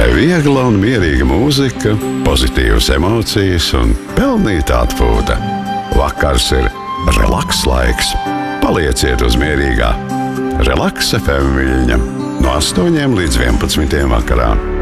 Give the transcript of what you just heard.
Viegla un mierīga mūzika, pozitīvas emocijas un pelnīta atpūta. Vakars ir relaks laiks. Palieciet uz mierīgā Relaks FM viļņa no 8 līdz 11 vakarā.